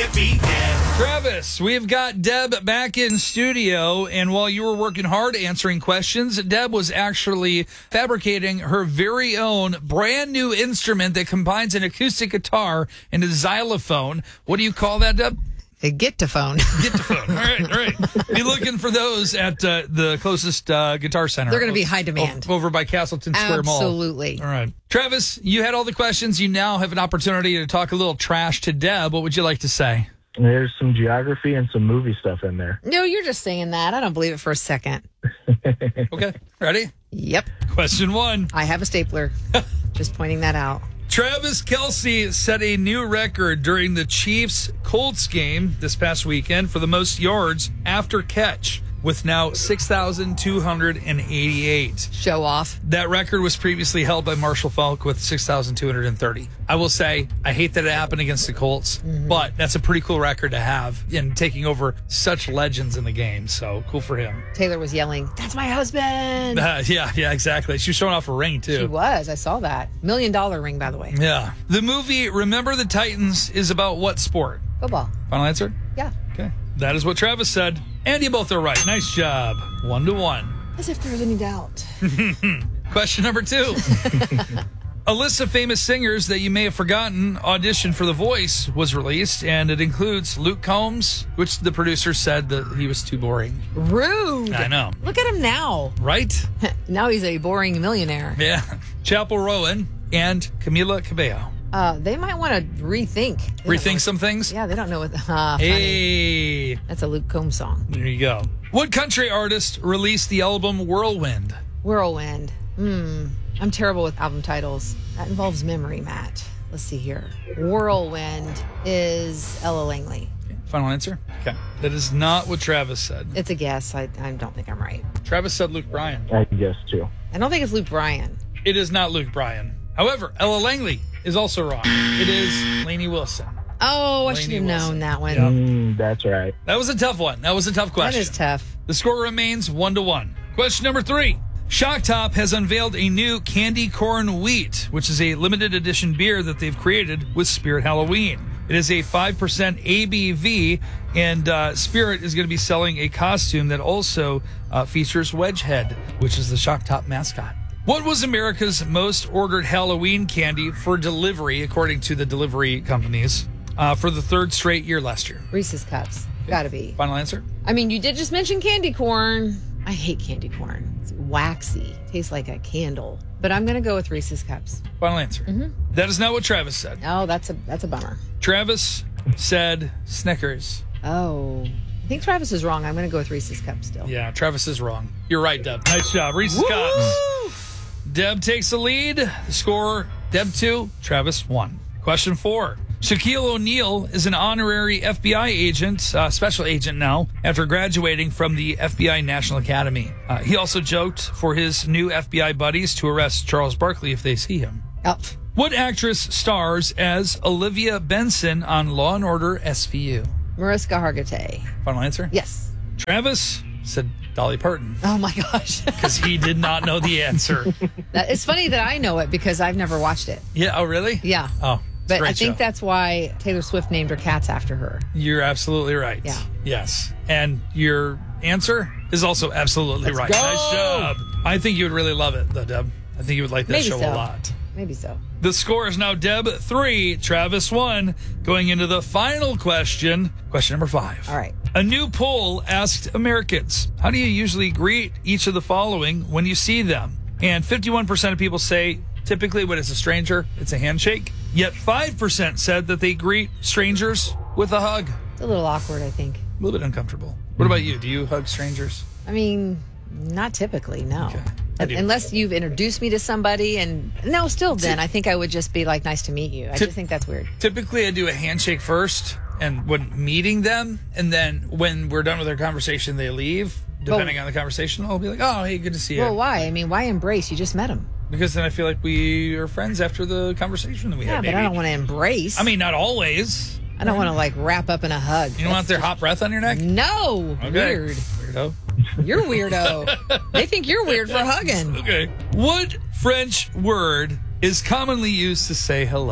Yippee, Deb. Travis, we've got Deb back in studio, and while you were working hard answering questions, Deb was actually fabricating her very own brand new instrument that combines an acoustic guitar and a xylophone. What do you call that, Deb? A get-to-phone. Get-to-phone. All right. Be looking for those at the closest Guitar Center. They're going to be high demand. Over by Castleton Square Mall. Absolutely. All right. Travis, you had all the questions. You now have an opportunity to talk a little trash to Deb. What would you like to say? There's some geography and some movie stuff in there. No, you're just saying that. I don't believe it for a second. Okay. Ready? Yep. Question 1. I have a stapler. Just pointing that out. Travis Kelce set a new record during the Chiefs-Colts game this past weekend for the most yards after catch, with now 6,288. Show off. That record was previously held by Marshall Faulk with 6,230. I will say, I hate that it happened against the Colts, but that's a pretty cool record to have in taking over such legends in the game. So cool for him. Taylor was yelling, "That's my husband." Yeah, exactly. She was showing off a ring, too. She was. I saw that. $1 million ring, by the way. Yeah. The movie Remember the Titans is about what sport? Football. Final answer? Yeah. Okay. That is what Travis said. And you both are right. Nice job. 1-1. As if there was any doubt. Question number 2. A list of famous singers that you may have forgotten auditioned for The Voice was released, and it includes Luke Combs, which the producer said that he was too boring. Rude. I know. Look at him now. Right? Now he's a boring millionaire. Yeah. Chapel Rowan and Camila Cabello. They might want to rethink. Rethink some things? Yeah, they don't know what. Hey. That's a Luke Combs song. There you go. What country artist released the album Whirlwind? Whirlwind. I'm terrible with album titles. That involves memory, Matt. Let's see here. Whirlwind is Ella Langley. Final answer? Okay. That is not what Travis said. It's a guess. I don't think I'm right. Travis said Luke Bryan. I guess, too. I don't think it's Luke Bryan. It is not Luke Bryan. However, Ella Langley is also wrong. It is Lainey Wilson. Oh, I Lainey should have Wilson. known that one. That's right. That was a tough one. That was a tough question. That is tough. The score remains 1-1. Question number 3. Shock Top has unveiled a new candy corn wheat, which is a limited edition beer that they've created with Spirit Halloween. It is a 5% ABV, and Spirit is going to be selling a costume that also features Wedgehead, which is the Shock Top mascot. What was America's most ordered Halloween candy for delivery, according to the delivery companies, for the 3rd straight year last year? Reese's Cups. Gotta be. Final answer? I mean, you did just mention candy corn. I hate candy corn. It's waxy. Tastes like a candle. But I'm going to go with Reese's Cups. Final answer. That is not what Travis said. Oh, that's a bummer. Travis said Snickers. Oh. I think Travis is wrong. I'm going to go with Reese's Cups still. Yeah, Travis is wrong. You're right, Deb. Nice job. Reese's Cups. Deb takes the lead. The score, Deb 2, Travis 1. Question 4. Shaquille O'Neal is an honorary FBI agent, special agent now, after graduating from the FBI National Academy. He also joked for his new FBI buddies to arrest Charles Barkley if they see him. Oh. What actress stars as Olivia Benson on Law & Order SVU? Mariska Hargitay. Final answer? Yes. Travis said Dolly Parton. Oh, my gosh. Because he did not know the answer. It's funny that I know it because I've never watched it. Yeah, oh, really? Yeah. Oh, But I think show. that's why Taylor Swift named her cats after her. You're absolutely right. Yeah. Yes. And your answer is also absolutely right. go! Nice job. I think you would really love it, though, Deb. I think you would like that Maybe show so. a lot. Maybe so. The score is now Deb 3, Travis 1. Going into the final question, question number 5. All right. A new poll asked Americans, how do you usually greet each of the following when you see them? And 51% of people say typically when it's a stranger, it's a handshake. Yet 5% said that they greet strangers with a hug. It's a little awkward, I think. A little bit uncomfortable. What about you? Do you hug strangers? I mean, not typically, no. Okay. I do. Unless you've introduced me to somebody, and no, still then, I think I would just be like, nice to meet you. I just think that's weird. Typically, I do a handshake first, and when meeting them, and then when we're done with our conversation, they leave. Depending on the conversation, I'll be like, oh, hey, good to see you. Well, why? I mean, why embrace? You just met him. Because then I feel like we are friends after the conversation that we Yeah, had. but I don't want to embrace. I mean, not always. I don't want to like wrap up in a hug. You don't want their hot breath on your neck? No. Okay. Weird. Weirdo. You're weirdo. They think you're weird for hugging. Okay. What French word is commonly used to say hello?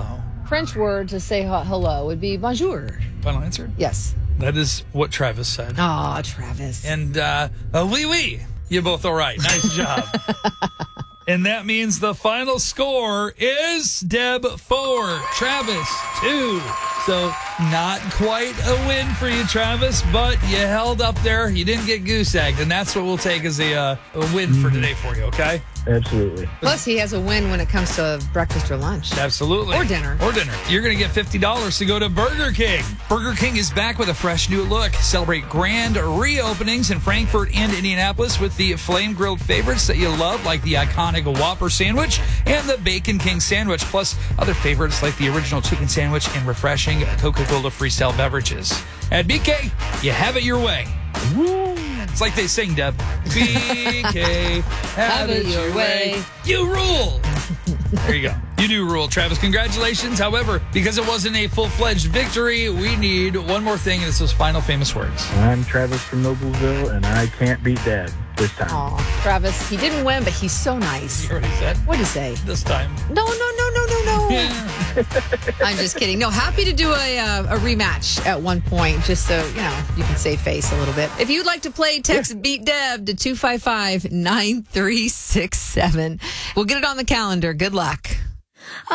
French word to say hello would be bonjour. Final answer? Yes. That is what Travis said. Aw, Travis. And oui. You're both all right. Nice job. And that means the final score is Deb 4, Travis 2. So not quite a win for you, Travis, but you held up there. You didn't get goose egged, and that's what we'll take as a win for today for you, okay? Absolutely. Plus, he has a win when it comes to breakfast or lunch. Absolutely. Or dinner. You're going to get $50 to go to Burger King. Burger King is back with a fresh new look. Celebrate grand reopenings in Frankfurt and Indianapolis with the flame grilled favorites that you love, like the iconic Whopper sandwich and the Bacon King sandwich, plus other favorites like the original chicken sandwich and refreshing Coca-Cola Freestyle beverages. At BK, you have it your way. Woo! It's like they sing, Deb. BK, have it your way. You rule. There you go. You do rule, Travis. Congratulations. However, because it wasn't a full-fledged victory, we need one more thing, and it's those final famous words. I'm Travis from Noblesville, and I can't beat Dad this time. Aw, Travis, he didn't win, but he's so nice. You already said. What'd he say? This time. No. Yeah. I'm just kidding. No, happy to do a rematch at one point, just so, you can save face a little bit. If you'd like to play, text Beat Deb to 255-9367. We'll get it on the calendar. Good luck.